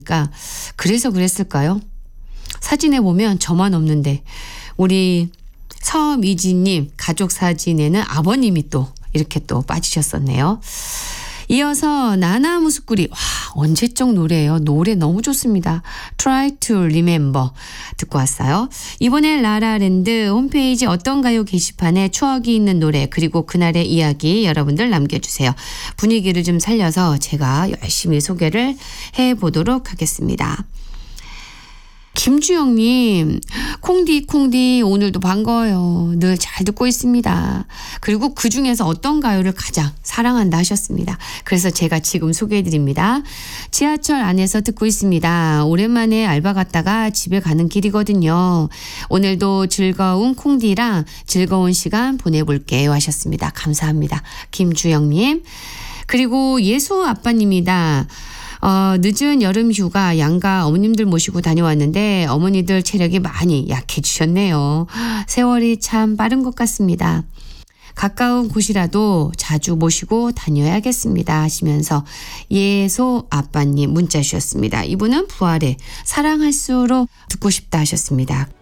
그러니까 그래서 그랬을까요? 사진에 보면 저만 없는데 우리 서미지님 가족 사진에는 아버님이 또 이렇게 또 빠지셨었네요. 이어서 나나무스꾸리. 와, 언제적 노래예요. 노래 너무 좋습니다. Try to Remember 듣고 왔어요. 이번에 라라랜드 홈페이지 어떤가요 게시판에 추억이 있는 노래 그리고 그날의 이야기 여러분들 남겨주세요. 분위기를 좀 살려서 제가 열심히 소개를 해보도록 하겠습니다. 김주영님, 콩디 오늘도 반가워요. 늘 잘 듣고 있습니다. 그리고 그중에서 어떤 가요를 가장 사랑한다 하셨습니다. 그래서 제가 지금 소개해드립니다. 지하철 안에서 듣고 있습니다. 오랜만에 알바 갔다가 집에 가는 길이거든요. 오늘도 즐거운 콩디랑 즐거운 시간 보내볼게요 하셨습니다. 감사합니다. 김주영님. 그리고 예수 아빠님이다. 늦은 여름 휴가 양가 어머님들 모시고 다녀왔는데 어머니들 체력이 많이 약해지셨네요. 세월이 참 빠른 것 같습니다. 가까운 곳이라도 자주 모시고 다녀야겠습니다 하시면서 예소 아빠님 문자 주셨습니다. 이분은 부활의 사랑할수록 듣고 싶다 하셨습니다.